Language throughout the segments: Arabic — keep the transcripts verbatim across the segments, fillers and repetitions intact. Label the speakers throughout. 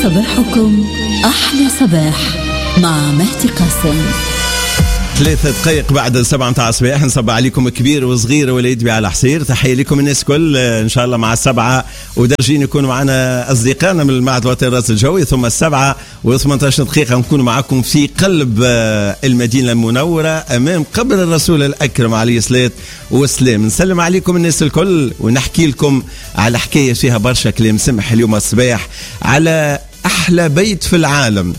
Speaker 1: صباحكم أحلى صباح مع مهدي قاسم.
Speaker 2: ثلاثة دقائق بعد السبعة متاع الصباح، نصب عليكم كبير وصغير ولا يدبي على حصير. تحية لكم الناس كل إن شاء الله مع السبعة ودرجين يكونوا معنا أصدقائنا من المعهد الوطني للرصد الجوي، ثم السبعة وثمانية عشر دقيقة نكون معكم في قلب المدينة المنورة أمام قبر الرسول الأكرم عليه الصلاة والسلام. نسلم عليكم الناس الكل ونحكي لكم على حكاية فيها برشا كلام سمح اليوم الصباح على أحلى بيت في العالم،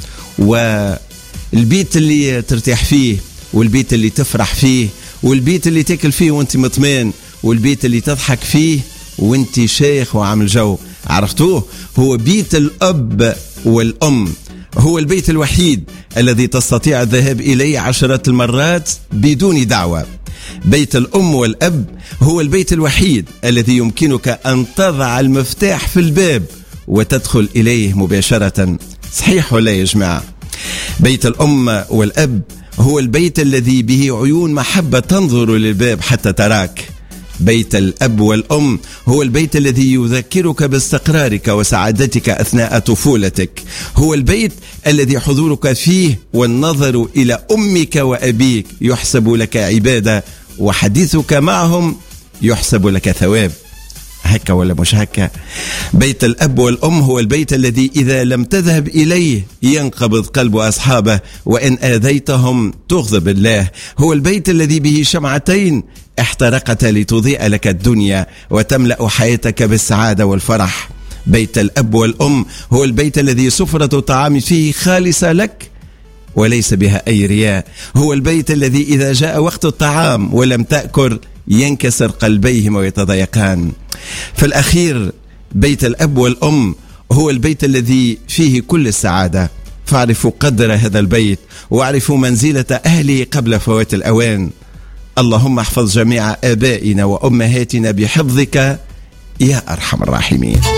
Speaker 2: والبيت اللي ترتاح فيه، والبيت اللي تفرح فيه، والبيت اللي تاكل فيه وانت مطمئن، والبيت اللي تضحك فيه وانت شيخ وعامل جو. عرفتوه؟ هو بيت الأب والأم، هو البيت الوحيد الذي تستطيع الذهاب إليه عشرات المرات بدون دعوة. بيت الأم والأب هو البيت الوحيد الذي يمكنك أن تضع المفتاح في الباب وتدخل إليه مباشرة. صحيح ولا يا جماعة؟ بيت الأم والأب هو البيت الذي به عيون محبة تنظر للباب حتى تراك. بيت الأب والأم هو البيت الذي يذكرك باستقرارك وسعادتك أثناء طفولتك. هو البيت الذي حضورك فيه والنظر إلى أمك وأبيك يحسب لك عبادة، وحديثك معهم يحسب لك ثواب. هكا ولا مش هكا؟ بيت الأب والأم هو البيت الذي إذا لم تذهب إليه ينقبض قلب أصحابه، وإن آذيتهم تغضب الله. هو البيت الذي به شمعتين احترقت لتضيء لك الدنيا وتملأ حياتك بالسعادة والفرح. بيت الأب والأم هو البيت الذي سفرة الطعام فيه خالصة لك وليس بها أي رياء. هو البيت الذي إذا جاء وقت الطعام ولم تأكل ينكسر قلبيهما ويتضايقان. في الأخير بيت الأب والأم هو البيت الذي فيه كل السعادة. فاعرفوا قدر هذا البيت واعرفوا منزلة أهله قبل فوات الأوان. اللهم احفظ جميع آبائنا وأمهاتنا بحفظك يا أرحم الراحمين.